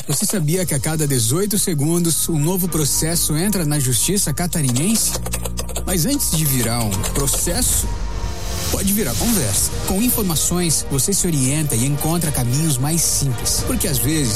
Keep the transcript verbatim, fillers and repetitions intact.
Você sabia que a cada dezoito segundos um novo processo entra na justiça catarinense? Mas antes de virar um processo, pode virar conversa. Com informações, você se orienta e encontra caminhos mais simples. Porque às vezes,